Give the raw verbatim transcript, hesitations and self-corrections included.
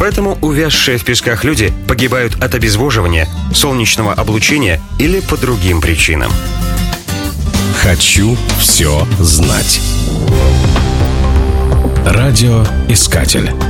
Поэтому увязшие в песках люди погибают от обезвоживания, солнечного облучения или по другим причинам. Хочу все знать. Радиоискатель.